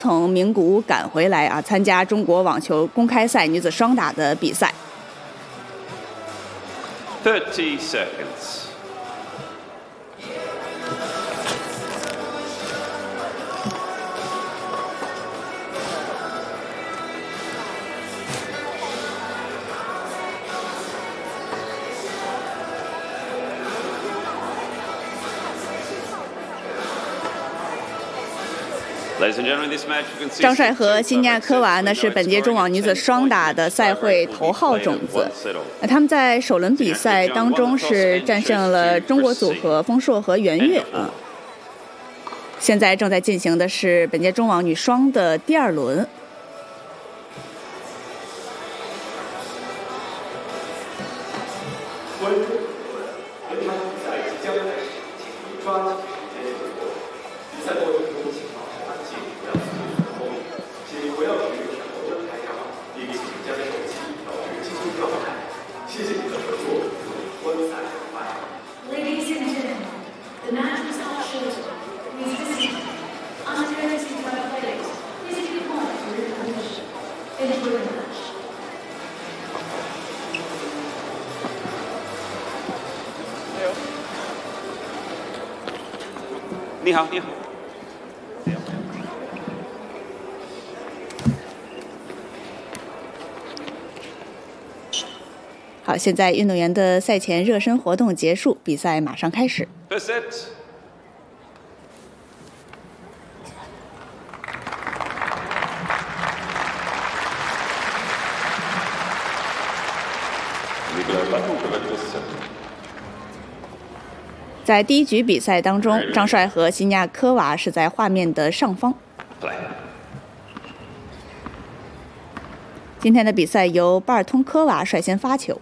从名古屋赶回来啊，参加中国网球公开赛女子双打的比赛。 30 seconds. Ladies and gentlemen, this match you can see. 张帅和辛尼亚科娃呢是本届中网女子双打的赛会头号种子。他们在首轮比赛当中是战胜了中国组合丰硕和袁悦啊。现在正在进行的是本届中网女双的第二轮。 你好，你好。 好，现在运动员的赛前热身活动结束，比赛马上开始。 First set. Nicolas Batum va jouer ce set. 在第一局比赛当中，张帅和辛尼亚科娃是在画面的上方。今天的比赛由巴尔通科娃率先发球，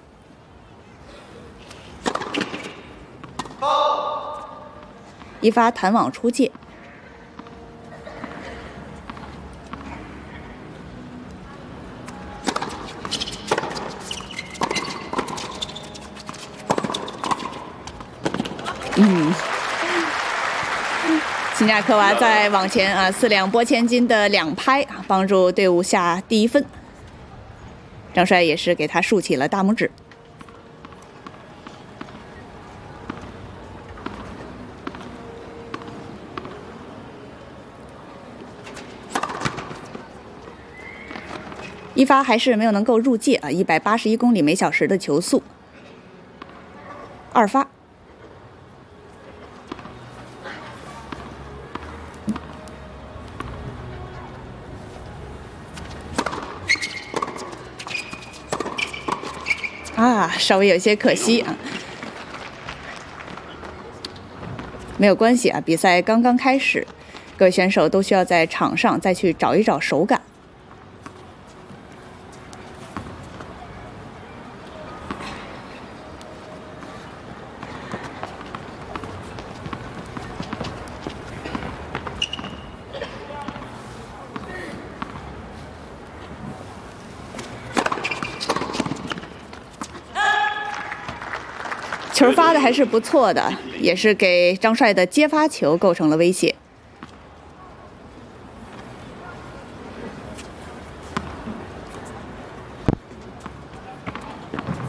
一发弹网出界。辛尼亚科娃在网前4两拨千斤的2拍，帮助队伍下第1分。张帅也是给他竖起了大拇指。一发还是没有能够入界啊，181公里每小时的球速。2发。稍微有些可惜啊，没有关系啊，比赛刚刚开始，各位选手都需要在场上再去找一找手感。球发的还是不错的，也是给张帅的接发球构成了威胁。